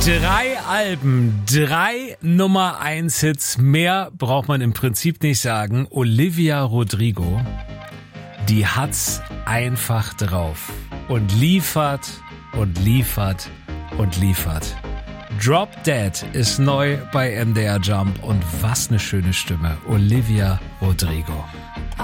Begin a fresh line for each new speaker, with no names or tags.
3 Alben, 3 Nummer-1-Hits, mehr braucht man im Prinzip nicht sagen. Olivia Rodrigo, die hat's einfach drauf und liefert und liefert und liefert. Drop Dead ist neu bei MDR Jump und was eine schöne Stimme, Olivia Rodrigo.